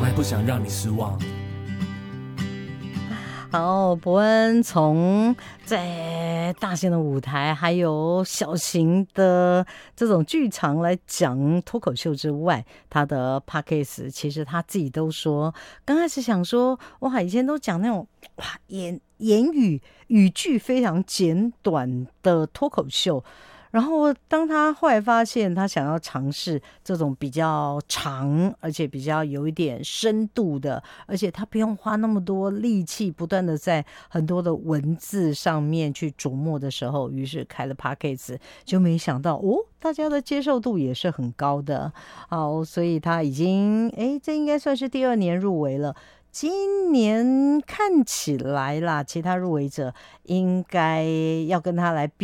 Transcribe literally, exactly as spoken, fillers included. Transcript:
来不想让你失望。 好，伯恩从在大型的舞台还有小型的这种剧场来讲脱口秀之外，他的 podcast 其实他自己都说，刚开始想说哇，以前都讲那种哇言言语语句非常简短的脱口秀，然后当他后来发现他想要尝试这种比较长而且比较有一点深度的，而且他不用花那么多力气不断的在很多的文字上面去琢磨的时候，于是开了 Podcast， 就没想到哦，大家的接受度也是很高的。好，所以他已经诶这应该算是第二年入围了，今年看起来啦，其他入围者应该要跟他来比